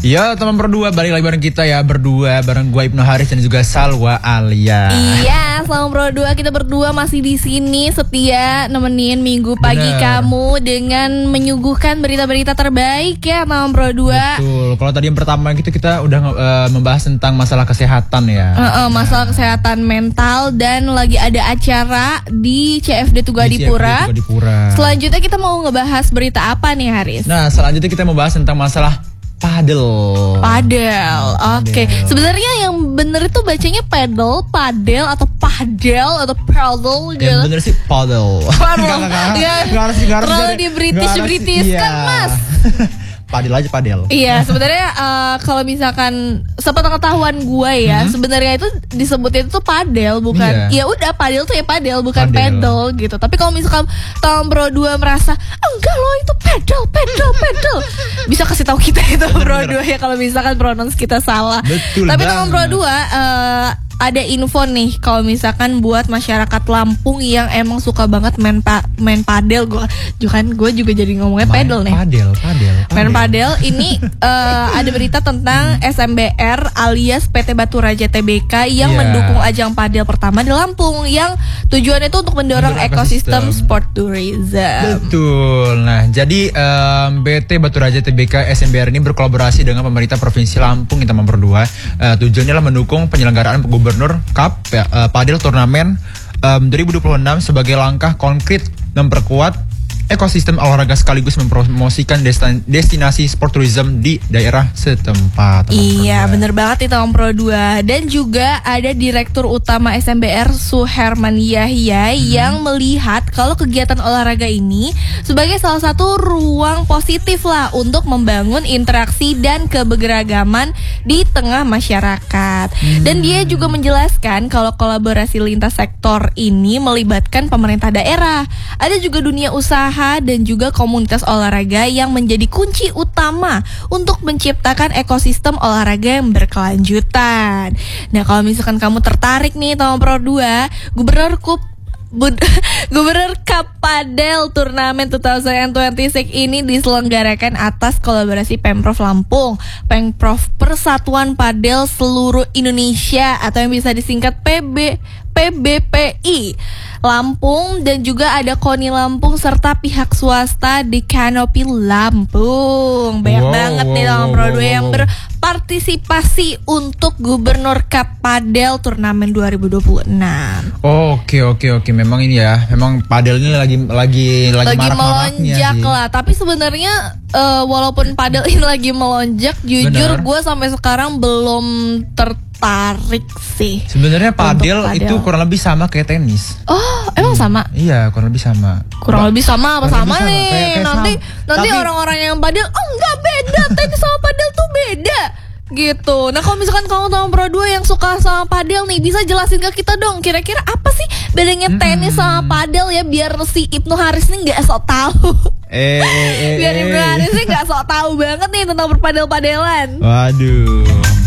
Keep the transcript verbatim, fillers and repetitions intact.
Ya teman berdua, balik lagi bareng kita ya. Berdua bareng gue Ibnu Haris dan juga Salwa Alia. Iya, sama berdua, kita berdua masih di sini setia nemenin minggu pagi Bener. kamu dengan menyuguhkan berita-berita terbaik ya, sama berdua. Betul. Kalau tadi yang pertama gitu kita udah uh, membahas tentang masalah kesehatan ya. Uh, uh, masalah kesehatan mental, dan lagi ada acara di C F D Tugu Adipura. Selanjutnya kita mau ngebahas berita apa nih, Haris? Nah, selanjutnya kita mau bahas tentang masalah padel. Padel, oke. Okay. Sebenarnya yang bener itu bacanya pedal, padel atau padel atau paddle gitu. Yang bener sih padel. Padel. Gak, gak, gak, gak, gak harus, gak harus. Terlalu di British British kan, Mas. Padel aja padel. Iya, sebenarnya uh, kalau misalkan sepengetahuan gue ya, mm-hmm. sebenarnya itu disebutnya itu padel, bukan. Iya. Ya udah, padel tuh ya padel, bukan padel. pedal gitu. Tapi kalau misalkan Tom Bro dua merasa enggak loh itu pedal, pedal, pedal, bisa kasih tahu kita itu Bro dua ya kalau misalkan pronounce kita salah. Betul. Tapi Tom Bro dua uh, ada info nih kalau misalkan buat masyarakat Lampung yang emang suka banget main pa main padel. Gue juga kan gue juga jadi ngomongnya main pedal nih. Padel, padel, padel. Main padel ini uh, ada berita tentang S M B R alias P T Batu Raja T B K yang yeah. mendukung ajang padel pertama di Lampung yang tujuannya itu untuk mendorong Mendorong ekosistem ekosistem sport tourism. Betul. Nah, jadi um, B T Batu Raja T B K S M B R ini berkolaborasi dengan pemerintah Provinsi Lampung yang teman berdua. Uh, tujuannya adalah mendukung penyelenggaraan Gubernur Cup ya, uh, Padel Turnamen um, dua ribu dua puluh enam sebagai langkah konkret memperkuat ekosistem olahraga sekaligus mempromosikan destinasi sport tourism di daerah setempat. Iya, bener banget itu Om Pro dua. Dan juga ada Direktur Utama S M B R Suherman Yahya hmm. yang melihat kalau kegiatan olahraga ini sebagai salah satu ruang positif lah untuk membangun interaksi dan keberagaman di tengah masyarakat. Hmm. Dan dia juga menjelaskan kalau kolaborasi lintas sektor ini melibatkan pemerintah daerah, ada juga dunia usaha dan juga komunitas olahraga yang menjadi kunci utama untuk menciptakan ekosistem olahraga yang berkelanjutan. Nah, kalau misalkan kamu tertarik nih sama Pro dua, Gubernur Cup Bud- Gubernur Cup Padel Turnamen dua ribu dua puluh enam ini diselenggarakan atas kolaborasi Pemprov Lampung, Pemprov Persatuan Padel Seluruh Indonesia atau yang bisa disingkat P B P B P I Lampung, dan juga ada KONI Lampung serta pihak swasta di Kanopi Lampung. Banyak wow, banget nih dalam Pro dua yang berpartisipasi untuk Gubernur Cup Padel Turnamen dua ribu dua puluh enam. Oke oke oke, memang ini ya, memang padel ini lagi lagi lagi, lagi melonjak sih. Lah. Tapi sebenarnya uh, walaupun padel ini lagi melonjak, jujur gue sampai sekarang belum tertarik sih. Sebenarnya padel, padel itu kurang lebih sama kayak tenis. Oh, emang hmm. sama? Iya, kurang lebih sama. Kurang lebih sama apa sama nih? Kayak, kayak nanti sama. nanti Tapi, orang-orang yang padel, oh enggak beda, tenis sama padel tuh beda. Gitu. Nah, kalau misalkan kamu tahu Pro dua yang suka sama padel nih, bisa jelasin ke kita dong, kira-kira apa sih bedanya hmm. tenis sama padel ya, biar si Ibnu Haris nih nggak sok tahu. Eh, eh, eh, biar Ibnu Haris nih nggak sok tahu banget nih tentang berpadel-padelan. Waduh.